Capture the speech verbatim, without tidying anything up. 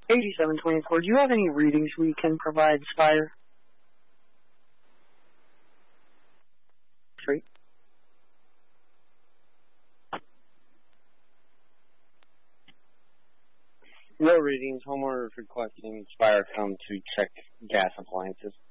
eighty-seven twenty-four, do you have any readings we can provide Spire? Three. No readings. Homeowners requesting Spire come to check gas appliances.